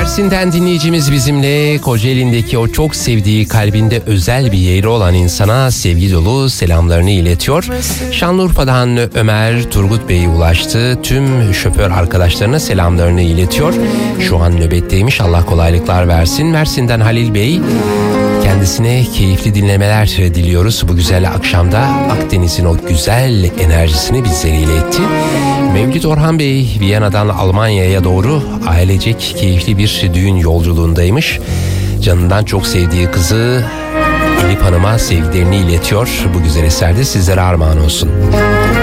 Mersin'den dinleyicimiz bizimle. Kocaeli'ndeki o çok sevdiği, kalbinde özel bir yeri olan insana sevgi dolu selamlarını iletiyor. Şanlıurfa'dan Ömer Turgut Bey ulaştı. Tüm şoför arkadaşlarına selamlarını iletiyor. Şu an nöbetteymiş, Allah kolaylıklar versin. Mersin'den Halil Bey, kendisine keyifli dinlemeler diliyoruz. Bu güzel akşamda Akdeniz'in o güzel enerjisini bizlere iletti. Mevlüt Orhan Bey, Viyana'dan Almanya'ya doğru ailecek keyifli bir düğün yolculuğundaymış. Canından çok sevdiği kızı Elif Hanım'a sevgilerini iletiyor. Bu güzel eserde sizlere armağan olsun.